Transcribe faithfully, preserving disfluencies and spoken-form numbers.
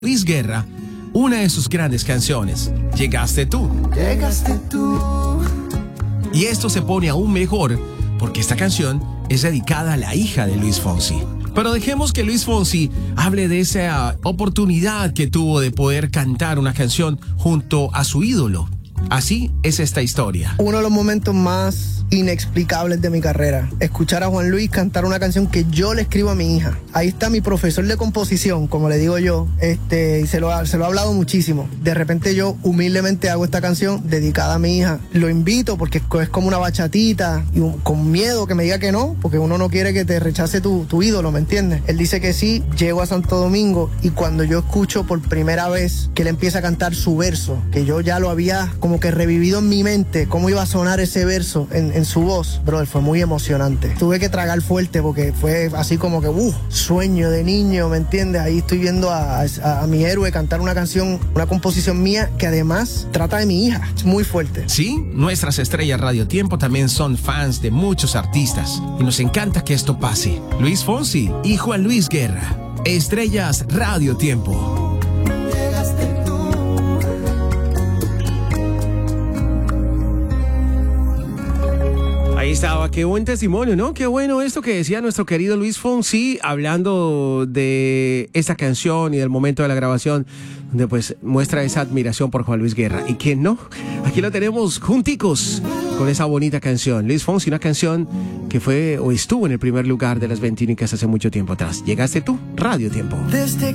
Luis Guerra, una de sus grandes canciones, Llegaste tú. Llegaste tú. Y esto se pone aún mejor porque esta canción es dedicada a la hija de Luis Fonsi. Pero dejemos que Luis Fonsi hable de esa oportunidad que tuvo de poder cantar una canción junto a su ídolo. Así es esta historia. Uno de los momentos más inexplicables de mi carrera, escuchar a Juan Luis cantar una canción que yo le escribo a mi hija. Ahí está mi profesor de composición, como le digo yo, este, y se lo, ha, se lo ha hablado muchísimo. De repente yo humildemente hago esta canción dedicada a mi hija. Lo invito porque es como una bachatita, y un, con miedo que me diga que no, porque uno no quiere que te rechace tu, tu ídolo, ¿me entiendes? Él dice que sí, llego a Santo Domingo y cuando yo escucho por primera vez que él empieza a cantar su verso, que yo ya lo había como que revivido en mi mente, cómo iba a sonar ese verso en, en su voz, brother, fue muy emocionante. Tuve que tragar fuerte porque fue así como que, uh, sueño de niño, ¿me entiendes? Ahí estoy viendo a, a, a mi héroe cantar una canción, una composición mía que además trata de mi hija. Es muy fuerte. Sí, nuestras estrellas Radio Tiempo también son fans de muchos artistas y nos encanta que esto pase. Luis Fonsi y Juan Luis Guerra, Estrellas Radio Tiempo. Ahí estaba, qué buen testimonio, ¿no? Qué bueno esto que decía nuestro querido Luis Fonsi, hablando de esta canción y del momento de la grabación, donde pues muestra esa admiración por Juan Luis Guerra. ¿Y quién no? Aquí lo tenemos junticos con esa bonita canción. Luis Fonsi, una canción que fue o estuvo en el primer lugar de las veintiúnicas hace mucho tiempo atrás. Llegaste tú, Radio Tiempo. Desde